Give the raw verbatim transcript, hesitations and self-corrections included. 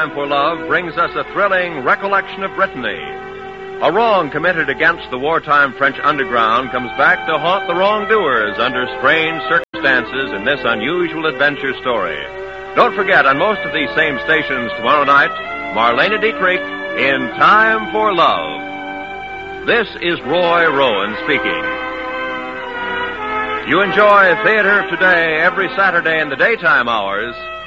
Time for Love brings us a thrilling recollection of Brittany. A wrong committed against the wartime French underground comes back to haunt the wrongdoers under strange circumstances in this unusual adventure story. Don't forget, on most of these same stations tomorrow night, Marlene Dietrich in Time for Love. This is Roy Rowan speaking. You enjoy Theater of Today every Saturday in the daytime hours.